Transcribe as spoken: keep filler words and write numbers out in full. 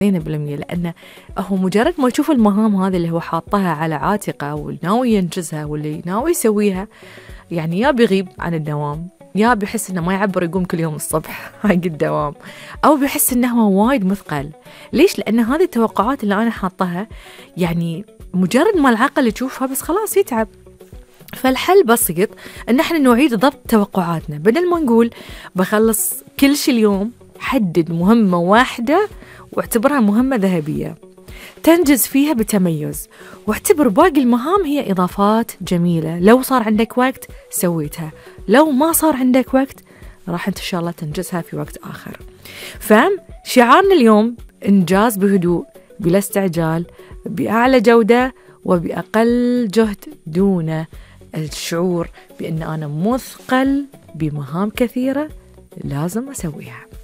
بالمية، لأنه هو مجرد ما يشوف المهام هذه اللي هو حاطها على عاتقه والناوي ينجزها واللي ناوي يسويها، يعني يا بيغيب عن الدوام، يا بيحس إنه ما يعبر يقوم كل يوم الصبح حق الدوام، أو بيحس إنه هو وايد مثقل. ليش؟ لأن هذه التوقعات اللي أنا حاطها يعني مجرد ما العقل يشوفها بس خلاص يتعب. فالحل بسيط، إن احنا نعيد ضبط توقعاتنا. بدل ما نقول بخلص كل شيء اليوم، حدد مهمة واحدة واعتبرها مهمة ذهبية تنجز فيها بتميز، واعتبر باقي المهام هي إضافات جميلة. لو صار عندك وقت سويتها، لو ما صار عندك وقت راح إن شاء الله تنجزها في وقت آخر. فهم شعارنا اليوم إنجاز بهدوء، بلا استعجال، بأعلى جودة وبأقل جهد، دون الشعور بأن أنا مثقل بمهام كثيرة لازم أسويها.